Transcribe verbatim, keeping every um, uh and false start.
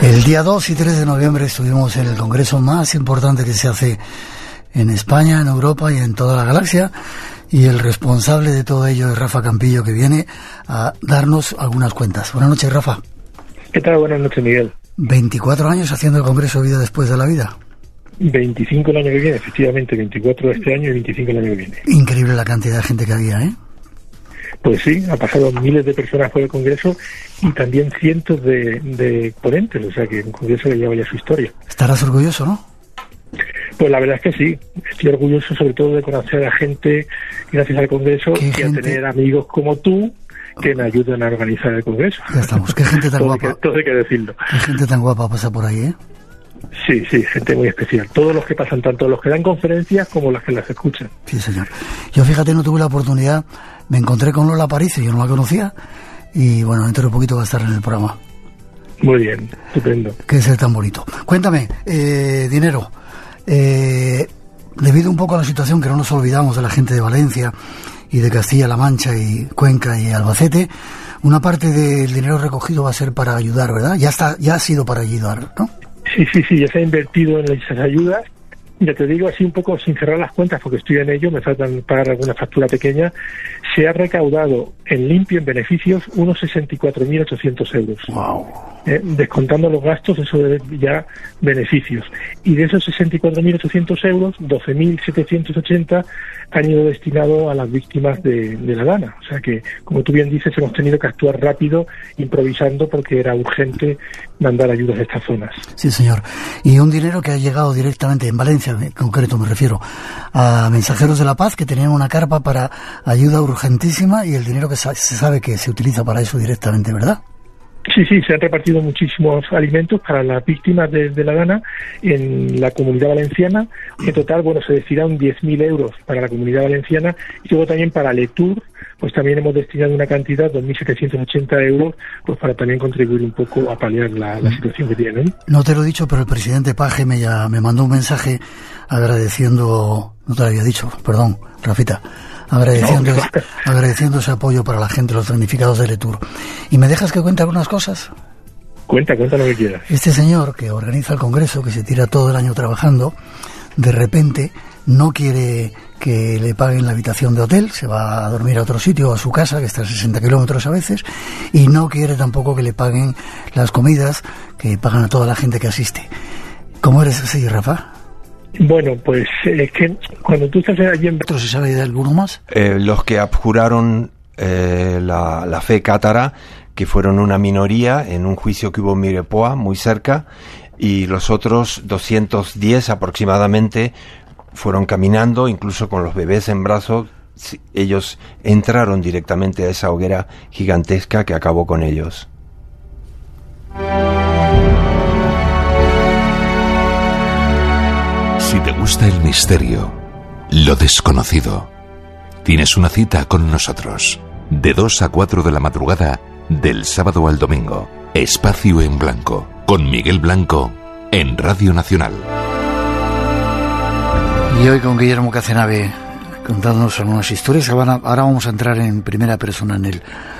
El día dos y tres de noviembre estuvimos en el congreso más importante que se hace en España, en Europa y en toda la galaxia, y el responsable de todo ello es Rafa Campillo, que viene a darnos algunas cuentas. Buenas noches, Rafa. ¿Qué tal? Buenas noches, Miguel. veinticuatro años haciendo el congreso Vida Después de la Vida. veinticinco el año que viene, efectivamente, veinticuatro este año y veinticinco el año que viene. Increíble la cantidad de gente que había, ¿eh? Pues sí, ha pasado miles de personas por el congreso y también cientos de, de ponentes, o sea que un congreso que lleva ya su historia. Estarás orgulloso, ¿no? Pues la verdad es que sí, estoy orgulloso sobre todo de conocer a gente gracias al congreso y gente? a tener amigos como tú que me ayudan a organizar el congreso. Ya estamos, qué gente tan todo guapa. Hay que, todo hay que decirlo. Qué gente tan guapa pasa por ahí, ¿eh? Sí, sí, gente muy especial. Todos los que pasan, tanto los que dan conferencias como los que las escuchan. Sí, señor. Yo, fíjate, no tuve la oportunidad, me encontré con Lola París y yo no la conocía, y bueno, dentro de un poquito va a estar en el programa. Muy bien, estupendo. Qué ser tan bonito. Cuéntame, eh, Dinero, eh, debido un poco a la situación que no nos olvidamos de la gente de Valencia y de Castilla-La Mancha y Cuenca y Albacete, una parte del dinero recogido va a ser para ayudar, ¿verdad? Ya está, ya ha sido para ayudar, ¿no? Sí, sí, sí, ya se ha invertido en esas ayudas. Ya te digo así un poco sin cerrar las cuentas, porque estoy en ello, me faltan pagar alguna factura pequeña. Se ha recaudado en limpio, en beneficios, unos sesenta y cuatro mil ochocientos euros. Wow. Eh, descontando los gastos, eso es ya beneficios. Y de esos sesenta y cuatro mil ochocientos euros, doce mil setecientos ochenta han ido destinados a las víctimas de, de la Dana. O sea que, como tú bien dices, hemos tenido que actuar rápido, improvisando, porque era urgente mandar ayudas a estas zonas. Sí, señor. Y un dinero que ha llegado directamente, en Valencia en concreto me refiero, a Mensajeros de la Paz, que tenían una carpa para ayuda urgentísima, y el dinero que se sabe que se utiliza para eso directamente, ¿verdad? Sí, sí, se han repartido muchísimos alimentos para las víctimas de, de la Dana en la Comunidad Valenciana. En total, bueno, se destinaron diez mil euros para la Comunidad Valenciana, y luego también para Letour, pues también hemos destinado una cantidad, dos mil setecientos ochenta euros, pues para también contribuir un poco a paliar la, la situación que tienen. No te lo he dicho, pero el presidente Paje me, ya, me mandó un mensaje agradeciendo, no te lo había dicho, perdón, Rafita, agradeciendo, no, agradeciendo ese apoyo para la gente, los damnificados de Letour. ¿Y me dejas que cuente algunas cosas? Cuenta, cuenta lo que quieras. Este señor que organiza el congreso, que se tira todo el año trabajando, de repente no quiere que le paguen la habitación de hotel, se va a dormir a otro sitio, a su casa, que está a sesenta kilómetros a veces, y no quiere tampoco que le paguen las comidas que pagan a toda la gente que asiste. ¿Cómo eres así, Rafa? Bueno, pues es que cuando tú estás allí en... ¿Se sabe de alguno más? Eh, los que abjuraron eh, la, la fe cátara, que fueron una minoría en un juicio que hubo en Mirepoix, muy cerca, y los otros doscientos diez aproximadamente fueron caminando, incluso con los bebés en brazos. Ellos entraron directamente a esa hoguera gigantesca que acabó con ellos. Si te gusta el misterio, lo desconocido, tienes una cita con nosotros. De dos a cuatro de la madrugada, del sábado al domingo. Espacio en Blanco, con Miguel Blanco, en Radio Nacional. Y hoy con Guillermo Cazenave, contándonos algunas historias. Ahora vamos a entrar en primera persona en el